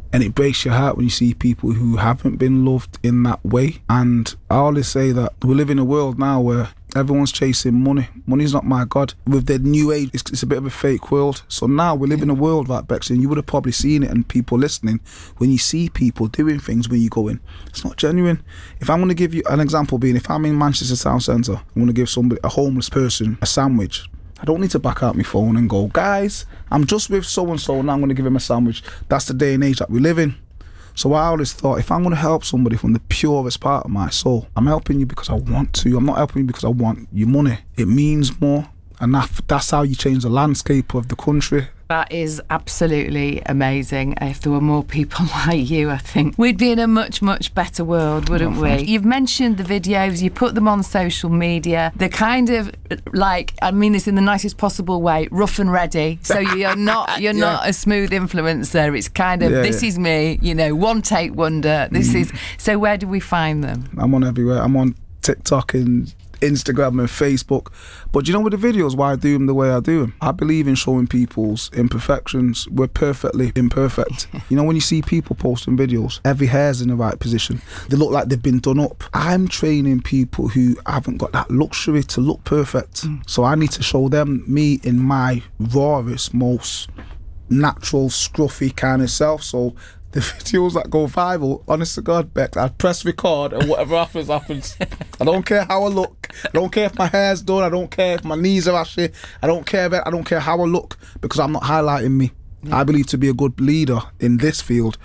And it breaks your heart when you see people who haven't been loved in that way. And I always say that we live in a world now where everyone's chasing money. Money's not my God. With the new age, it's a bit of a fake world. So now we live in a world like Bex, and you would have probably seen it, and people listening, when you see people doing things when you go in, it's not genuine. If I'm going to give you an example being, if I'm in Manchester Town Centre, I'm going to give somebody, a homeless person, a sandwich. I don't need to back out my phone and go, guys, I'm just with so-and-so, now I'm going to give him a sandwich. That's the day and age that we live in. So I always thought, if I'm going to help somebody from the purest part of my soul, I'm helping you because I want to. I'm not helping you because I want your money. It means more. And that's how you change the landscape of the country. That is absolutely amazing. If there were more people like you, I think we'd be in a much, much better world, wouldn't we? You've mentioned the videos, you put them on social media. They're kind of like, I mean this in the nicest possible way, rough and ready. So you're not a smooth influencer. It's kind of, this is me, one take wonder. This is, so where do we find them? I'm on everywhere. I'm on TikTok and Instagram and Facebook. But with the videos, why I do them the way I do them, I believe in showing people's imperfections. We're perfectly imperfect. When you see people posting videos, every hair's in the right position, they look like they've been done up. I'm training people who haven't got that luxury to look perfect. So I need to show them me in my rawest, most natural, scruffy kind of self. So the videos that go viral, honest to God, Beck, I press record and whatever happens. I don't care how I look. I don't care if my hair's done. I don't care if my knees are ashy. I don't care how I look, because I'm not highlighting me. I believe to be a good leader in this field,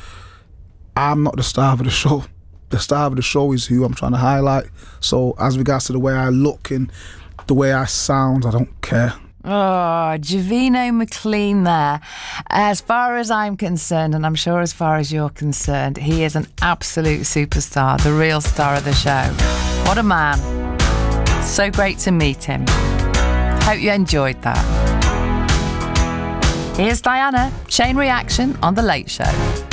I'm not the star of the show. The star of the show is who I'm trying to highlight. So as regards to the way I look and the way I sound, I don't care. Oh, Jovino McLean there. As far as I'm concerned, and I'm sure as far as you're concerned, he is an absolute superstar, the real star of the show. What a man. So great to meet him. Hope you enjoyed that. Here's Diana, Chain Reaction on The Late Show.